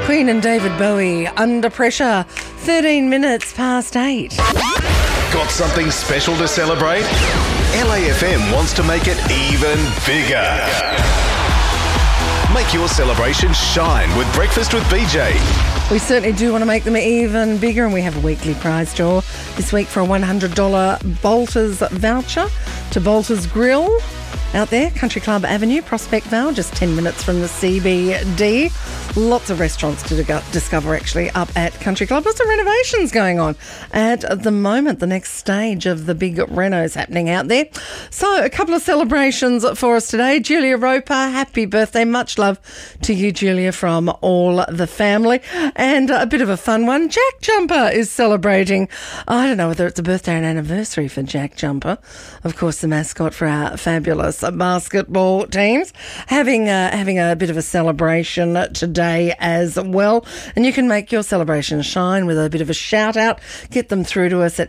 Queen and David Bowie, Under Pressure, 13 minutes past 8. Got something special to celebrate? LAFM wants to make it even bigger. Make your celebrations shine with Breakfast with BJ. We certainly do want to make them even bigger, and we have a weekly prize draw this week for a $100 Bolters voucher to Bolters Grill out there, Country Club Avenue, Prospect Vale, just 10 minutes from the CBD. Lots of restaurants to discover actually up at Country Club. Lots of renovations going on at the moment. The next stage of the big renos happening out there. So a couple of celebrations for us today. Julia Roper, happy birthday. Much love to you, Julia, from all the family. And a bit of a fun one. Jack Jumper is celebrating. I don't know whether it's a birthday or an anniversary for Jack Jumper. Of course, the mascot for our fabulous basketball teams. Having a bit of a celebration today as well. And you can make your celebration shine with a bit of a shout out. Get them through to us at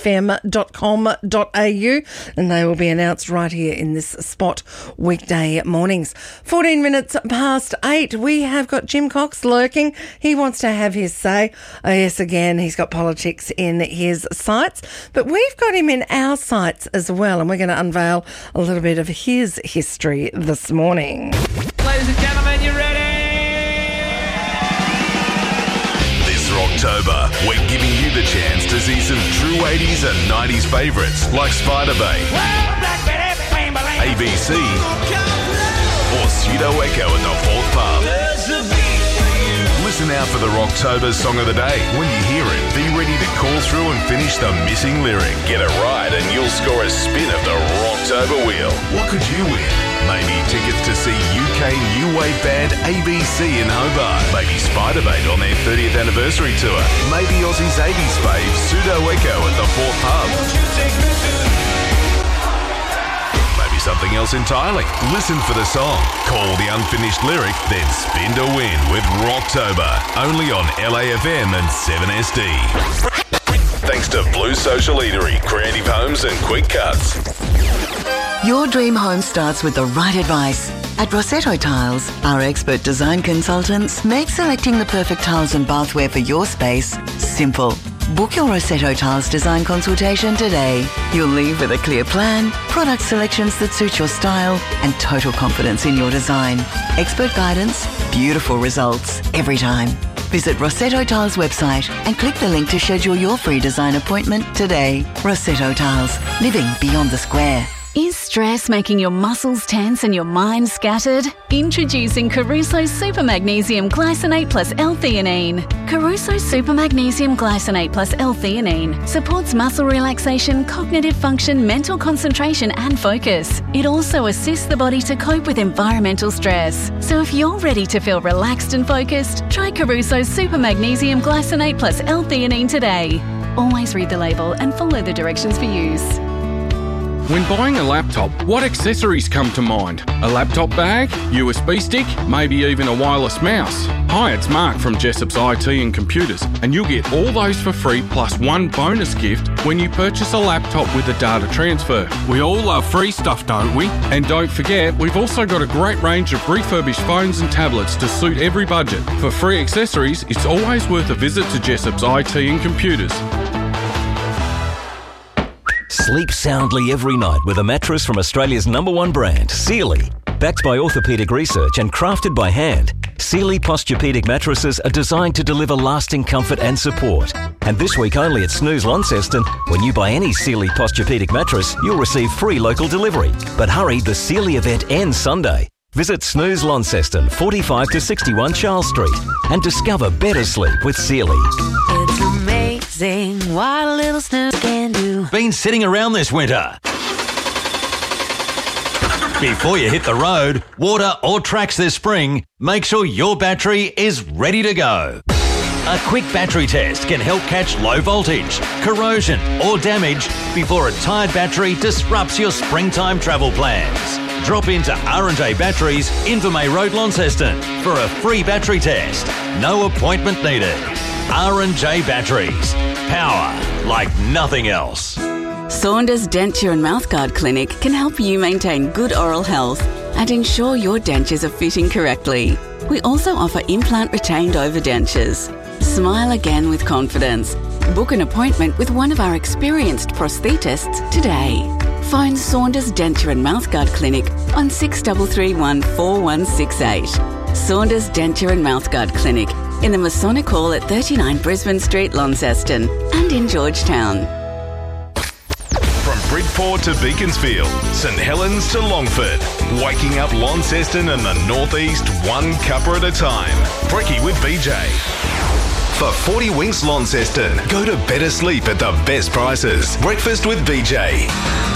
lafm.com.au and they will be announced right here in this spot weekday mornings. 14 minutes past 8. We have got Jim Cox lurking. He wants to have his say. Oh, yes, again, he's got politics in his sights, but we've got him in our sights as well, and we're going to unveil a little bit of his history this morning. Ladies and gentlemen, you ready? October, we're giving you the chance to see some true 80s and 90s favourites like Spider Bay, ABC, or Pseudo Echo at the Fourth Pub. Listen out for the Rocktober Song of the Day. When you hear it, be ready to call through and finish the missing lyric. Get it right and you'll score a spin of the Rocktober wheel. What could you win? Maybe tickets to see UK new wave band ABC in Hobart. Maybe Spider-Bait on their 30th anniversary tour. Maybe Aussie's 80s fave Pseudo Echo at the Fourth Pub. Maybe something else entirely. Listen for the song, call the unfinished lyric, then spin to win with Rocktober. Only on LAFM and 7SD. Thanks to Blue Social Eatery, Creative Homes and Quick Cuts. Your dream home starts with the right advice. At Rossetto Tiles, our expert design consultants make selecting the perfect tiles and bathware for your space simple. Book your Rossetto Tiles design consultation today. You'll leave with a clear plan, product selections that suit your style, and total confidence in your design. Expert guidance, beautiful results every time. Visit Rossetto Tiles website and click the link to schedule your free design appointment today. Rossetto Tiles, living beyond the square. Is stress making your muscles tense and your mind scattered? Introducing Caruso Super Magnesium Glycinate plus L-theanine. Caruso Super Magnesium Glycinate plus L-theanine supports muscle relaxation, cognitive function, mental concentration and focus. It also assists the body to cope with environmental stress. So if you're ready to feel relaxed and focused, try Caruso Super Magnesium Glycinate plus L-theanine today. Always read the label and follow the directions for use. When buying a laptop, what accessories come to mind? A laptop bag, USB stick, maybe even a wireless mouse? Hi, it's Mark from Jessop's IT and Computers, and you'll get all those for free plus one bonus gift when you purchase a laptop with a data transfer. We all love free stuff, don't we? And don't forget, we've also got a great range of refurbished phones and tablets to suit every budget. For free accessories, it's always worth a visit to Jessop's IT and Computers. Sleep soundly every night with a mattress from Australia's #1 brand, Sealy. Backed by orthopaedic research and crafted by hand, Sealy Posturepedic mattresses are designed to deliver lasting comfort and support. And this week only at Snooze Launceston, when you buy any Sealy Posturepedic mattress, you'll receive free local delivery. But hurry, the Sealy event ends Sunday. Visit Snooze Launceston, 45 to 61 Charles Street, and discover better sleep with Sealy. It's amazing what a little snooze can do. Been sitting around this winter? Before you hit the road, water or tracks this spring, make sure your battery is ready to go. A quick battery test can help catch low voltage, corrosion or damage before a tired battery disrupts your springtime travel plans. Drop into R&J Batteries, Invermay Road, Launceston for a free battery test. No appointment needed. R&J Batteries. Power like nothing else. Saunders Denture and Mouthguard Clinic can help you maintain good oral health and ensure your dentures are fitting correctly. We also offer implant retained overdentures. Smile again with confidence. Book an appointment with one of our experienced prosthetists today. Phone Saunders Denture and Mouthguard Clinic on 6331 4168. Saunders Denture and Mouthguard Clinic in the Masonic Hall at 39 Brisbane Street, Launceston, and in Georgetown. From Bridport to Beaconsfield, St Helens to Longford, waking up Launceston and the Northeast one cuppa at a time. Brekkie with BJ. For 40 Winks Launceston, go to better sleep at the best prices. Breakfast with BJ.